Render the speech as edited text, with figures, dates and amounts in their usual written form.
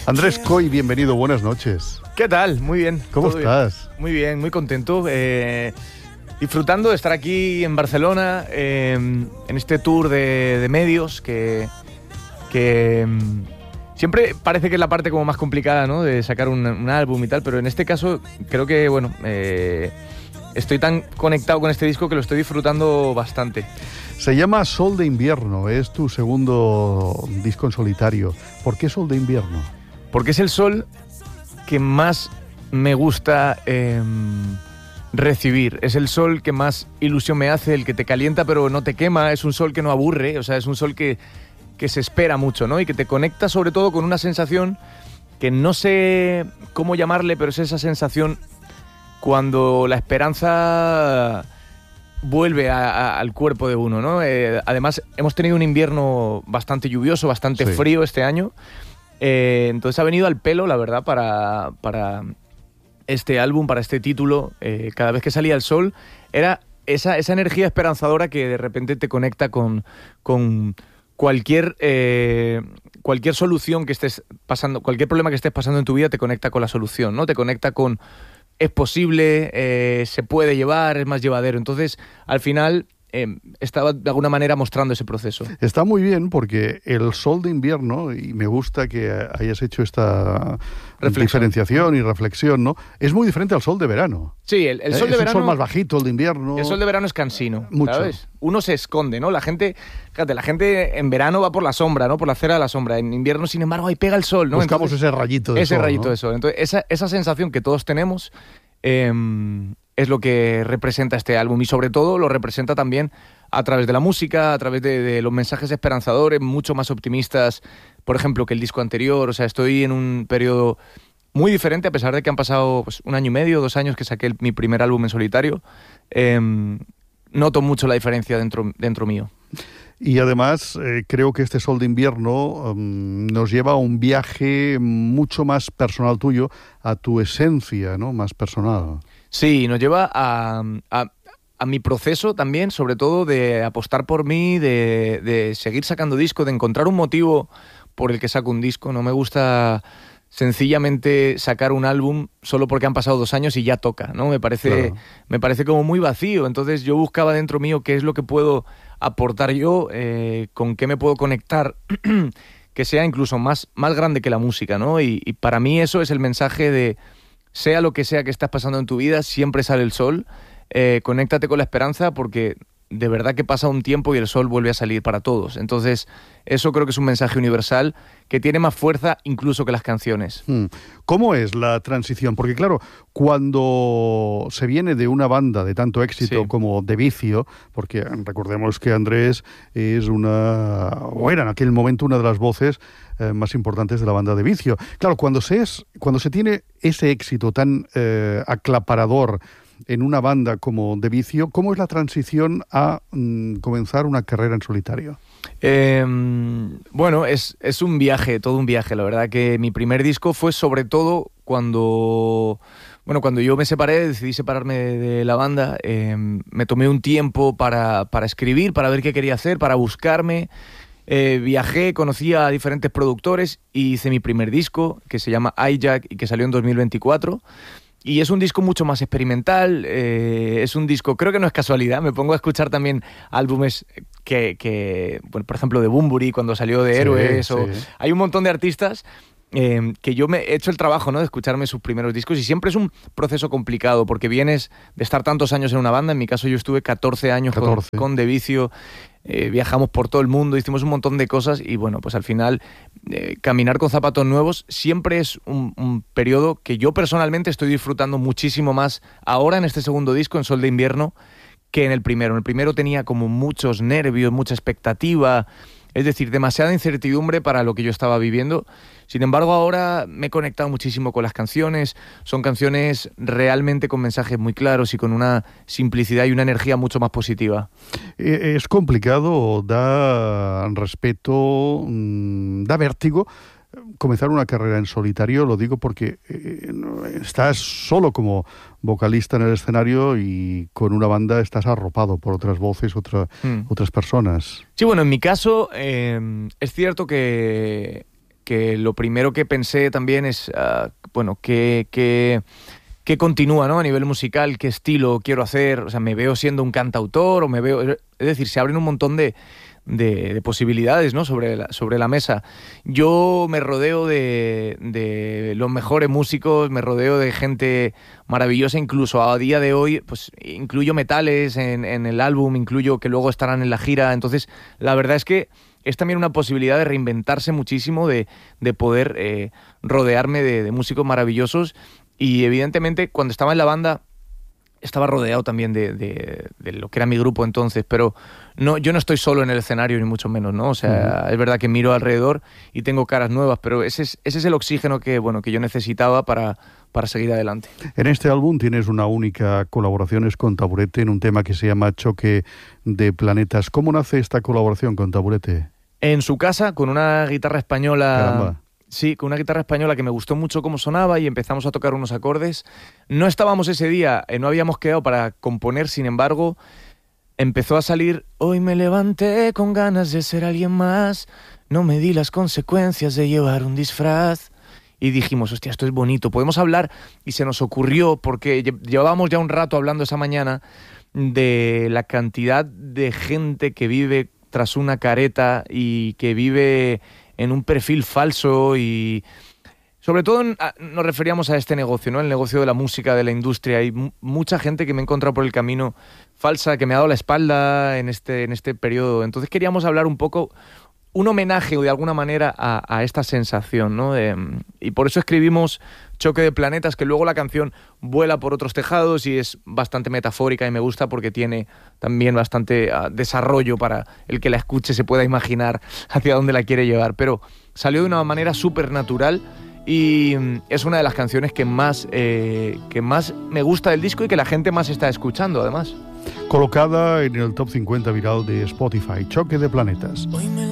Andrés Coy, bienvenido, buenas noches. ¿Qué tal? Muy bien. ¿Cómo estás? Bien. Muy bien, muy contento. Disfrutando de estar aquí en Barcelona, en este tour de medios que siempre parece que es la parte como más complicada, ¿no? De sacar un álbum y tal, pero en este caso creo que, bueno, estoy tan conectado con este disco que lo estoy disfrutando bastante. Se llama Sol de Invierno, es tu segundo disco en solitario. ¿Por qué Sol de Invierno? Porque es el sol que más me gusta recibir. Es el sol que más ilusión me hace, el que te calienta pero no te quema. Es un sol que no aburre, o sea, es un sol que se espera mucho, ¿no? Y que te conecta sobre todo con una sensación que no sé cómo llamarle, pero es esa sensación cuando la esperanza vuelve al cuerpo de uno, ¿no? Además, hemos tenido un invierno bastante lluvioso, bastante frío este año. Entonces ha venido al pelo, la verdad, para este álbum, para este título. Cada vez que salía el sol, era esa energía esperanzadora que de repente te conecta con cualquier solución que estés pasando, cualquier problema que estés pasando en tu vida te conecta con la solución, ¿no? Te conecta con es posible, se puede llevar, es más llevadero. Entonces, al final, estaba de alguna manera mostrando ese proceso. Está muy bien porque el sol de invierno, y me gusta que hayas hecho esta diferenciación y reflexión, ¿no? Es muy diferente al sol de verano. Sí, el sol de verano... Es un sol más bajito, el de invierno. El sol de verano es cansino, mucho. ¿Sabes? Uno se esconde, ¿no? La gente en verano va por la sombra, ¿no? Por la acera de la sombra. En invierno, sin embargo, ahí pega el sol, ¿no? Buscamos ese rayito de sol. Ese rayito ¿no? de sol. Entonces, esa sensación que todos tenemos es lo que representa este álbum. Y sobre todo lo representa también a través de la música, a través de los mensajes esperanzadores, mucho más optimistas, por ejemplo, que el disco anterior. O sea, estoy en un periodo muy diferente, a pesar de que han pasado pues, 1 año y medio, 2 años que saqué mi primer álbum en solitario. Noto mucho la diferencia dentro mío. Y además creo que este sol de invierno nos lleva a un viaje mucho más personal tuyo, a tu esencia, ¿no? Más personal. Sí, nos lleva a mi proceso también, sobre todo de apostar por mí, de seguir sacando disco, de encontrar un motivo por el que saco un disco. No me gusta sencillamente sacar un álbum solo porque han pasado 2 años y ya toca, ¿no? Me parece como muy vacío. Entonces yo buscaba dentro mío qué es lo que puedo aportar yo, con qué me puedo conectar, que sea incluso más grande que la música, ¿no? Y para mí eso es el mensaje de sea lo que sea que estás pasando en tu vida, siempre sale el sol. Conéctate con la esperanza porque de verdad que pasa un tiempo y el sol vuelve a salir para todos. Entonces, eso creo que es un mensaje universal que tiene más fuerza incluso que las canciones. ¿Cómo es la transición? Porque claro, cuando se viene de una banda de tanto éxito como De Vicio, porque recordemos que Andrés es era en aquel momento una de las voces más importantes de la banda De Vicio. Claro, cuando se tiene ese éxito tan aclaparador en una banda como De Vicio, ¿cómo es la transición a comenzar una carrera en solitario? Bueno, es un viaje, todo un viaje. La verdad que mi primer disco fue sobre todo cuando yo me separé, decidí separarme de la banda. Me tomé un tiempo para escribir, para ver qué quería hacer, para buscarme. Viajé, conocí a diferentes productores y hice mi primer disco, que se llama iJack y que salió en 2024. Y es un disco mucho más experimental, es un disco, creo que no es casualidad, me pongo a escuchar también álbumes que bueno, por ejemplo de Bunbury cuando salió de Héroes, hay un montón de artistas que yo me he hecho el trabajo, ¿no? De escucharme sus primeros discos y siempre es un proceso complicado porque vienes de estar tantos años en una banda. En mi caso yo estuve 14 años con De Vicio, viajamos por todo el mundo, hicimos un montón de cosas y bueno, pues al final caminar con zapatos nuevos siempre es un periodo que yo personalmente estoy disfrutando muchísimo más ahora en este segundo disco, en Sol de Invierno, que en el primero. En el primero tenía como muchos nervios, mucha expectativa, es decir, demasiada incertidumbre para lo que yo estaba viviendo. Sin embargo, ahora me he conectado muchísimo con las canciones. Son canciones realmente con mensajes muy claros y con una simplicidad y una energía mucho más positiva. Es complicado, da respeto, da vértigo comenzar una carrera en solitario. Lo digo porque estás solo como vocalista en el escenario y con una banda estás arropado por otras voces, otras personas. Sí, bueno, en mi caso es cierto que que lo primero que pensé también es, ¿qué continúa, ¿no? A nivel musical, qué estilo quiero hacer, o sea, me veo siendo un cantautor o me veo... Es decir, se abren un montón de posibilidades, ¿no? sobre la mesa. Yo me rodeo de los mejores músicos, me rodeo de gente maravillosa, incluso a día de hoy, pues incluyo metales en el álbum, incluyo que luego estarán en la gira. Entonces, la verdad es que es también una posibilidad de reinventarse muchísimo, de poder rodearme de músicos maravillosos. Y evidentemente, cuando estaba en la banda, estaba rodeado también de lo que era mi grupo entonces, pero yo no estoy solo en el escenario, ni mucho menos, ¿no? O sea, es verdad que miro alrededor y tengo caras nuevas, pero ese es el oxígeno que yo necesitaba para seguir adelante. En este álbum tienes una única colaboración, es con Taburete, en un tema que se llama Choque de Planetas. ¿Cómo nace esta colaboración con Taburete? En su casa, con una guitarra española... Caramba. Sí, con una guitarra española que me gustó mucho cómo sonaba y empezamos a tocar unos acordes. No estábamos ese día, no habíamos quedado para componer, sin embargo, empezó a salir: hoy me levanté con ganas de ser alguien más, no me di las consecuencias de llevar un disfraz. Y dijimos, hostia, esto es bonito, podemos hablar. Y se nos ocurrió, porque llevábamos ya un rato hablando esa mañana, de la cantidad de gente que vive tras una careta y que vive en un perfil falso, y sobre todo nos referíamos a este negocio, ¿no? El negocio de la música, de la industria. Hay mucha gente que me he encontrado por el camino falsa, que me ha dado la espalda en este periodo. Entonces queríamos hablar un poco, un homenaje de alguna manera a esta sensación, ¿no? Y por eso escribimos Choque de Planetas, que luego la canción vuela por otros tejados y es bastante metafórica, y me gusta porque tiene también bastante desarrollo para el que la escuche se pueda imaginar hacia dónde la quiere llevar. Pero salió de una manera súper natural y es una de las canciones que más me gusta del disco y que la gente más está escuchando, además. Colocada en el top 50 viral de Spotify, Choque de Planetas. Hoy me